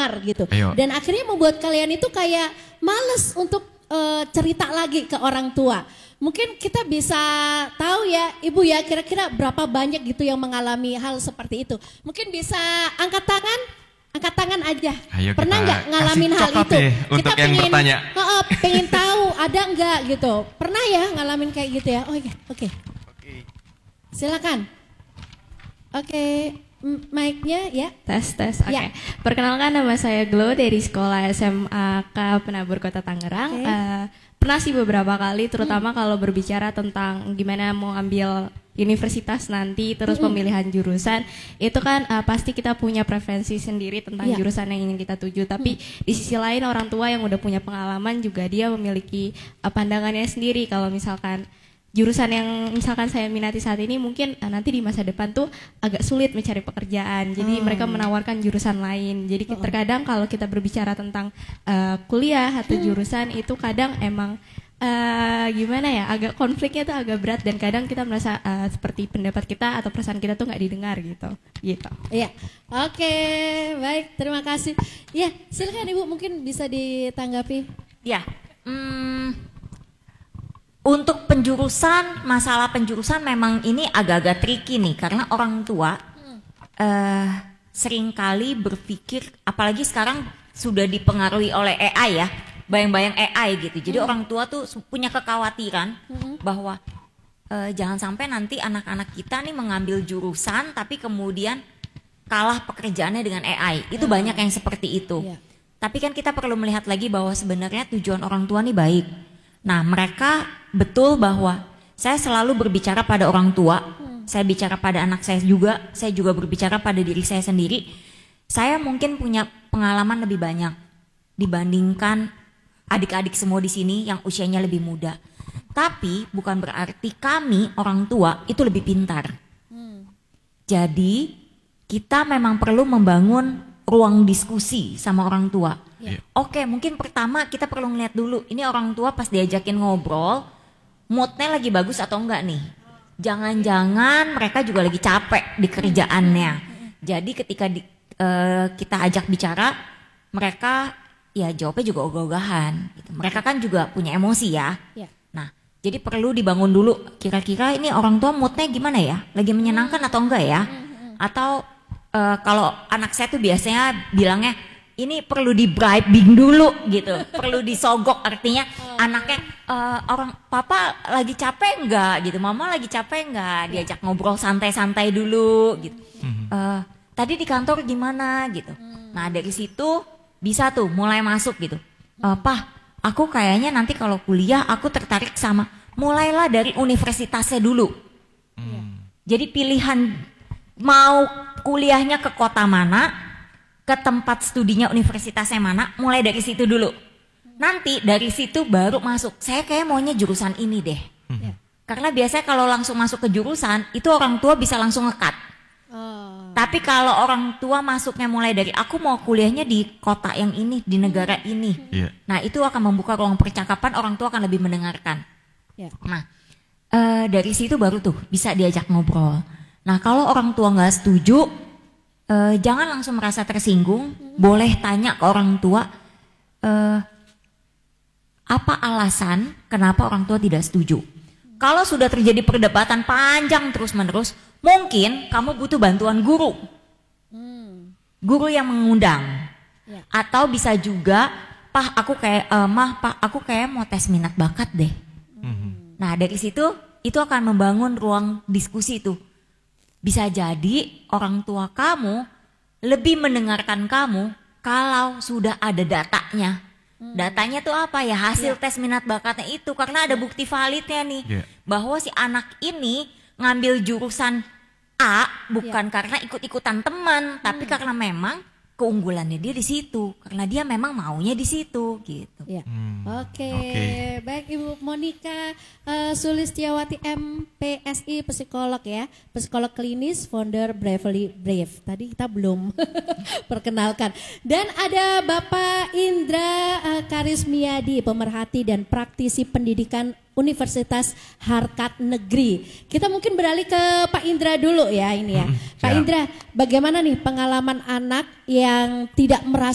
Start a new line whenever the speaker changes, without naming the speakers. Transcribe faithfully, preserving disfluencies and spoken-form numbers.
didengar gitu.
Ayo.
Dan akhirnya membuat kalian itu kayak males untuk uh, cerita lagi ke orang tua. Mungkin kita bisa tahu ya Ibu ya kira-kira berapa banyak gitu yang mengalami hal seperti itu. Mungkin bisa angkat tangan, angkat tangan aja.
Ayo
Pernah
kita
nggak ngalamin
kasih
hal
coklat
itu?
nih untuk
Kita
yang
pengen,
bertanya.
uh, uh, pengen tahu ada nggak gitu. Pernah ya ngalamin kayak gitu ya? Oh iya, oke.
Oke.
Silakan. Oke, m- mic-nya ya.
Tes, tes, oke.
Ya.
Perkenalkan nama saya Glo dari Sekolah S M A K Penabur Kota Tangerang.
Oke.
Eh, pernah sih beberapa kali, terutama hmm. kalau berbicara tentang gimana mau ambil universitas nanti, terus
Hmm.
pemilihan jurusan, itu kan eh, pasti kita punya preferensi sendiri tentang
Ya.
jurusan yang ingin kita tuju. Tapi hmm. di sisi lain orang tua yang udah punya pengalaman juga dia memiliki eh, pandangannya sendiri. Kalau misalkan jurusan yang misalkan saya minati saat ini mungkin uh, nanti di masa depan tuh agak sulit mencari pekerjaan. Jadi
Hmm.
mereka menawarkan jurusan lain. Jadi
Oh.
terkadang kalau kita berbicara tentang uh, kuliah atau
Hmm.
jurusan itu kadang emang uh, gimana ya, agak konfliknya tuh agak berat dan kadang kita merasa uh, seperti pendapat kita atau perasaan kita tuh nggak didengar gitu. Gitu.
Iya. Oke, baik. Terima kasih. Ya, silakan Ibu mungkin bisa ditanggapi.
Ya, hmm, untuk penjurusan, masalah penjurusan memang ini agak-agak tricky nih karena orang tua hmm. uh, seringkali berpikir, apalagi sekarang sudah dipengaruhi oleh A I ya, bayang-bayang A I gitu. Jadi hmm. orang tua tuh punya kekhawatiran hmm. bahwa uh, jangan sampai nanti anak-anak kita nih mengambil jurusan tapi kemudian kalah pekerjaannya dengan A I. Itu hmm. banyak yang seperti itu. Yeah. Tapi kan kita perlu melihat lagi bahwa sebenarnya tujuan orang tua nih baik. Nah, mereka betul bahwa saya selalu berbicara pada orang tua, hmm. saya bicara pada anak saya juga, saya juga berbicara pada diri saya sendiri. Saya mungkin punya pengalaman lebih banyak dibandingkan adik-adik semua di sini yang usianya lebih muda. Tapi bukan berarti kami orang tua itu lebih pintar. Hmm. Jadi kita memang perlu membangun ruang diskusi sama orang tua. Yeah. Oke, mungkin pertama kita perlu ngeliat dulu, ini orang tua pas diajakin ngobrol, moodnya lagi bagus atau enggak nih. Jangan-jangan mereka juga lagi capek di kerjaannya. Jadi ketika di, uh, kita ajak bicara, mereka ya jawabnya juga ogah-ogahan. Gitu. Mereka kan juga punya emosi ya. Yeah. Nah, jadi perlu dibangun dulu, kira-kira ini orang tua moodnya gimana ya? Lagi menyenangkan atau enggak ya? Atau uh, kalau anak saya tuh biasanya bilangnya, ini perlu di bribing dulu gitu, perlu disogok, artinya oh. anaknya uh, orang papa lagi capek enggak gitu, mama lagi capek enggak, diajak ngobrol santai-santai dulu gitu. Mm-hmm. Uh, tadi di kantor gimana gitu. Mm. Nah dari situ bisa tuh mulai masuk gitu. Uh, Pah, aku kayaknya nanti kalau kuliah aku tertarik sama, mulailah dari universitasnya dulu. Mm. Jadi pilihan mau kuliahnya ke kota mana, ke tempat studinya universitasnya mana, mulai dari situ dulu. Nanti dari situ baru masuk, saya kayak maunya jurusan ini deh. Hmm. Karena biasanya kalau langsung masuk ke jurusan, itu orang tua bisa langsung nge-cut. Oh. Tapi kalau orang tua masuknya mulai dari, aku mau kuliahnya di kota yang ini, di negara ini. Yeah. Nah itu akan membuka ruang percakapan, orang tua akan lebih mendengarkan. Yeah. Nah uh, dari situ baru tuh bisa diajak ngobrol. Nah kalau orang tua gak setuju, Uh, jangan langsung merasa tersinggung, hmm. boleh tanya ke orang tua uh, apa alasan kenapa orang tua tidak setuju. Hmm. Kalau sudah terjadi perdebatan panjang terus menerus, mungkin kamu butuh bantuan guru, hmm. guru yang mengundang, ya. Atau bisa juga, pah aku kayak, uh, mah pah aku kayak mau tes minat bakat deh. Hmm. Nah dari situ itu akan membangun ruang diskusi tuh. Bisa jadi orang tua kamu lebih mendengarkan kamu kalau sudah ada datanya. Hmm. Datanya tuh apa ya? Hasil yeah. tes minat bakatnya itu. Karena ada bukti validnya nih. Yeah. Bahwa si anak ini ngambil jurusan A bukan yeah. karena ikut-ikutan teman. Hmm. Tapi karena memang keunggulannya dia di situ. Karena dia memang maunya di situ gitu.
Yeah. Hmm. Oke, okay. okay. Baik Ibu Monica uh, Sulistiawati M P S I psikolog ya, psikolog klinis, founder Bravely Brave. Tadi kita belum perkenalkan. Dan ada Bapak Indra uh, Karismiadi, pemerhati dan praktisi pendidikan Universitas Harkat Negeri. Kita mungkin beralih ke Pak Indra dulu ya ini ya. Hmm, Pak Indra, bagaimana nih pengalaman anak yang tidak merasa